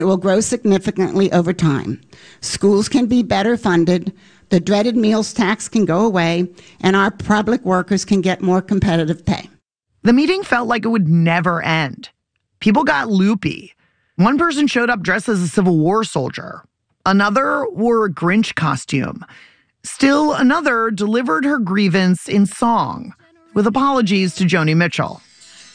It will grow significantly over time. Schools can be better funded, the dreaded meals tax can go away, and our public workers can get more competitive pay. The meeting felt like it would never end. People got loopy. One person showed up dressed as a Civil War soldier. Another wore a Grinch costume. Still another delivered her grievance in song, with apologies to Joni Mitchell.